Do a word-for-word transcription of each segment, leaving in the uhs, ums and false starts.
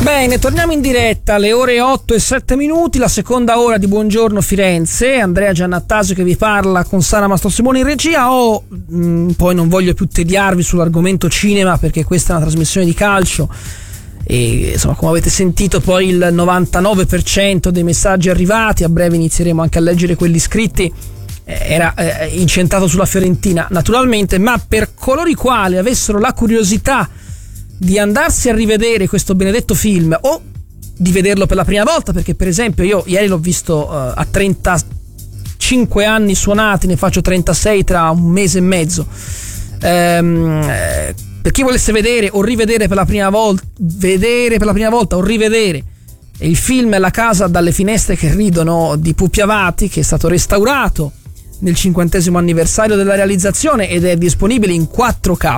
Bene, torniamo in diretta alle ore otto e sette minuti, la seconda ora di Buongiorno Firenze. Andrea Giannattasio che vi parla con Sara Mastrosimone in regia. Oh, mh, poi non voglio più tediarvi sull'argomento cinema perché questa è una trasmissione di calcio e insomma, come avete sentito, poi il novantanove per cento dei messaggi arrivati, a breve inizieremo anche a leggere quelli scritti, eh, era eh, incentrato sulla Fiorentina naturalmente, ma per coloro i quali avessero la curiosità di andarsi a rivedere questo benedetto film o di vederlo per la prima volta, perché per esempio io ieri l'ho visto uh, a trentacinque anni suonati, ne faccio trentasei tra un mese e mezzo. Ehm, eh, per chi volesse vedere o rivedere per la prima volta, vedere per la prima volta o rivedere il film La casa dalle finestre che ridono di Pupi Avati, che è stato restaurato nel cinquantesimo anniversario della realizzazione ed è disponibile in quattro K,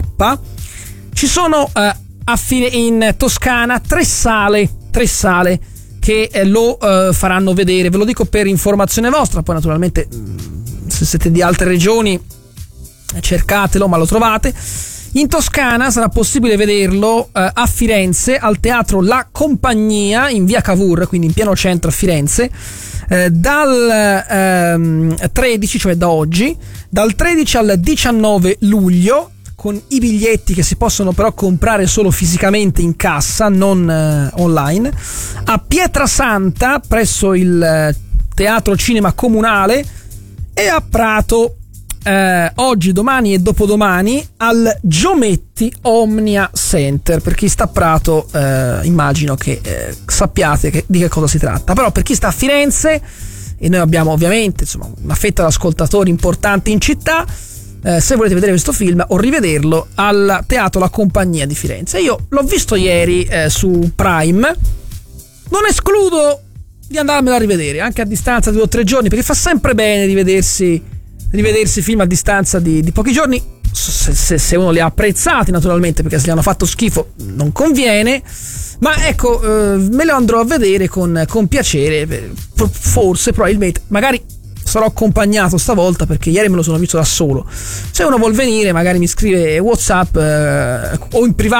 ci sono uh, a fine in Toscana tre sale, tre sale che eh, lo eh, faranno vedere. Ve lo dico per informazione vostra, poi naturalmente mh, se siete di altre regioni cercatelo, ma lo trovate. In Toscana sarà possibile vederlo eh, a Firenze al teatro La Compagnia in via Cavour, quindi in pieno centro a Firenze, eh, dal ehm, tredici, cioè da oggi, dal tredici al diciannove luglio, con i biglietti che si possono però comprare solo fisicamente in cassa, non eh, online, a Pietrasanta presso il eh, Teatro Cinema Comunale e a Prato eh, oggi, domani e dopodomani al Giometti Omnia Center. Per chi sta a Prato eh, immagino che eh, sappiate che, di che cosa si tratta, però per chi sta a Firenze, e noi abbiamo ovviamente insomma una fetta di ascoltatori importanti in città, Eh, se volete vedere questo film o rivederlo al Teatro La Compagnia di Firenze. Io l'ho visto ieri eh, su Prime, non escludo di andarmelo a rivedere anche a distanza di due o tre giorni, perché fa sempre bene rivedersi rivedersi film a distanza di, di pochi giorni, se, se, se uno li ha apprezzati naturalmente, perché se li hanno fatto schifo non conviene. Ma ecco, eh, me lo andrò a vedere con, con piacere, forse, probabilmente, magari sarò accompagnato stavolta, perché ieri me lo sono visto da solo. Se uno vuol venire magari mi scrive WhatsApp eh, o in privato